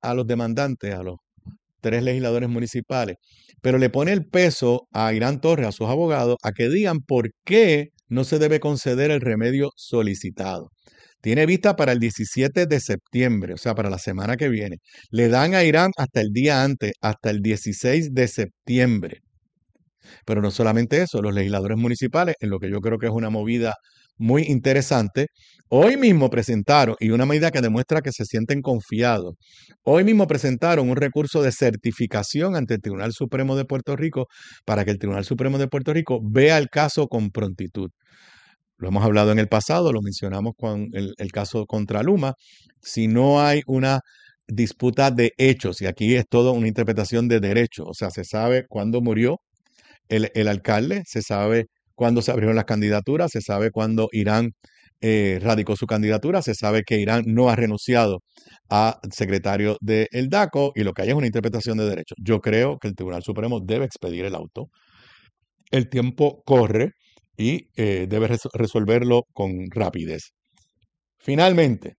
a los demandantes, a los 3 legisladores municipales, pero le pone el peso a Irán Torres, a sus abogados, a que digan por qué no se debe conceder el remedio solicitado. Tiene vista para el 17 de septiembre, o sea, para la semana que viene. Le dan a Irán hasta el día antes, hasta el 16 de septiembre. Pero no solamente eso, los legisladores municipales, en lo que yo creo que es una movida muy interesante, hoy mismo presentaron, y una medida que demuestra que se sienten confiados, hoy mismo presentaron un recurso de certificación ante el Tribunal Supremo de Puerto Rico para que el Tribunal Supremo de Puerto Rico vea el caso con prontitud. Lo hemos hablado en el pasado, lo mencionamos con el caso contra Luma. Si no hay una disputa de hechos, y aquí es todo una interpretación de derecho, o sea, se sabe cuándo murió el alcalde, se sabe cuándo se abrieron las candidaturas, se sabe cuándo Irán radicó su candidatura, se sabe que Irán no ha renunciado a secretario del DACO y lo que hay es una interpretación de derecho. Yo creo que el Tribunal Supremo debe expedir el auto. El tiempo corre y debe resolverlo con rapidez. Finalmente,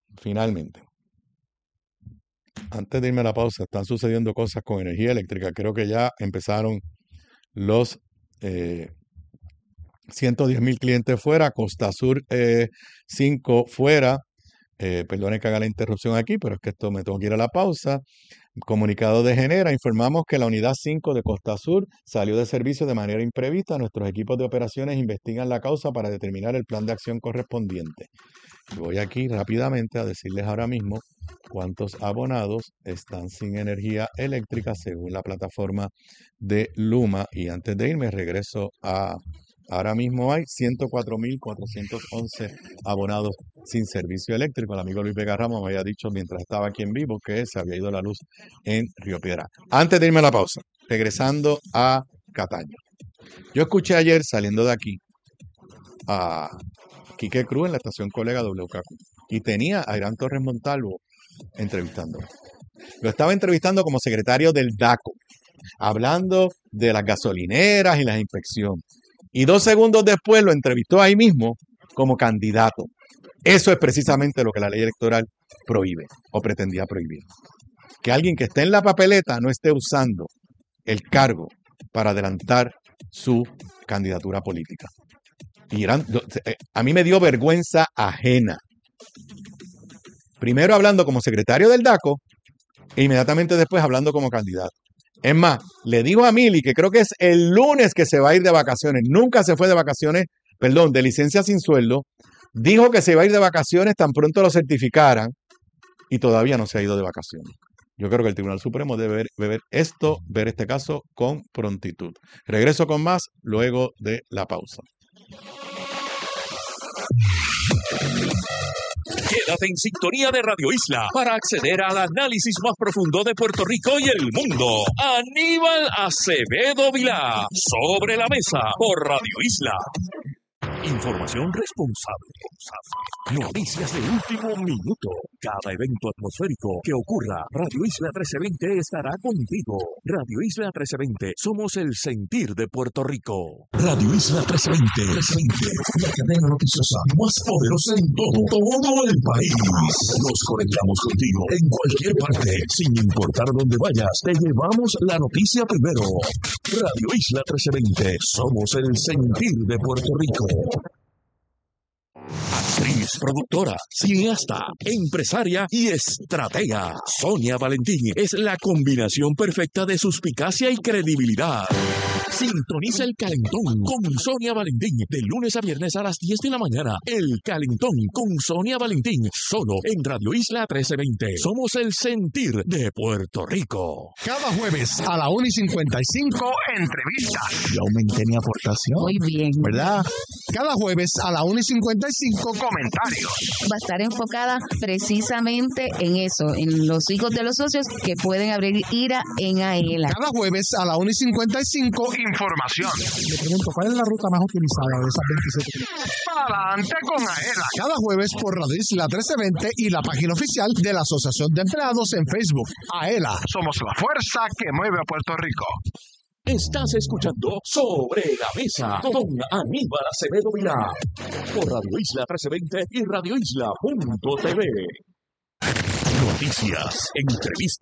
antes de irme a la pausa, están sucediendo cosas con energía eléctrica. Creo que ya empezaron los 110,000 clientes fuera, Costa Sur 5 fuera. Perdone que haga la interrupción aquí, pero es que esto me tengo que ir a la pausa. Comunicado de Genera, informamos que la unidad 5 de Costa Sur salió de servicio de manera imprevista. Nuestros equipos de operaciones investigan la causa para determinar el plan de acción correspondiente. Voy aquí rápidamente a decirles ahora mismo cuántos abonados están sin energía eléctrica según la plataforma de Luma. Y antes de irme, regreso a... Ahora mismo hay 104,411 abonados sin servicio eléctrico. El amigo Luis Vega Ramos me había dicho mientras estaba aquí en vivo que se había ido la luz en Río Piedras. Antes de irme a la pausa, regresando a Cataño. Yo escuché ayer saliendo de aquí a Quique Cruz en la estación Colega WKQ y tenía a Irán Torres Montalvo entrevistándolo. Lo estaba entrevistando como secretario del DACO, hablando de las gasolineras y las inspecciones. Y 2 segundos después lo entrevistó ahí mismo como candidato. Eso es precisamente lo que la ley electoral prohíbe o pretendía prohibir. Que alguien que esté en la papeleta no esté usando el cargo para adelantar su candidatura política. Y a mí me dio vergüenza ajena. Primero hablando como secretario del DACO e inmediatamente después hablando como candidato. Es más, le digo a Mili que creo que es el lunes que se va a ir de vacaciones. Nunca se fue de vacaciones, de licencia sin sueldo. Dijo que se iba a ir de vacaciones tan pronto lo certificaran y todavía no se ha ido de vacaciones. Yo creo que el Tribunal Supremo debe ver este caso con prontitud. Regreso con más luego de la pausa. Quédate en sintonía de Radio Isla para acceder al análisis más profundo de Puerto Rico y el mundo. Aníbal Acevedo Vilá, sobre la mesa por Radio Isla. Información responsable. Noticias de último minuto. Cada evento atmosférico que ocurra, Radio Isla 1320 estará contigo. Radio Isla 1320, somos el sentir de Puerto Rico. Radio Isla 1320, la cadena noticiosa más poderosa en todo el país. Nos conectamos contigo en cualquier parte, sin importar dónde vayas. Te llevamos la noticia primero. Radio Isla 1320, somos el sentir de Puerto Rico. Actriz, productora, cineasta, empresaria y estratega. Sonia Valentín es la combinación perfecta de suspicacia y credibilidad. Sintoniza El Calentón con Sonia Valentín de lunes a viernes a las 10 de la mañana. El Calentón con Sonia Valentín, solo en Radio Isla 1320. Somos el sentir de Puerto Rico. Cada jueves a la 1:55, entrevista. Yo aumenté mi aportación. Muy bien. ¿Verdad? Cada jueves a la 1:55, comentarios. Va a estar enfocada precisamente en eso, en los hijos de los socios que pueden abrir IRA en AELA. Cada jueves a la 1:55, información. Le pregunto, ¿cuál es la ruta más utilizada de esas 27? Adelante con AELA. Cada jueves por Radio Isla 1320 y la página oficial de la Asociación de Empleados en Facebook. AELA, somos la fuerza que mueve a Puerto Rico. Estás escuchando Sobre la Mesa con Aníbal Acevedo Vilá por Radio Isla 1320 y radioisla.tv. Noticias, entrevistas.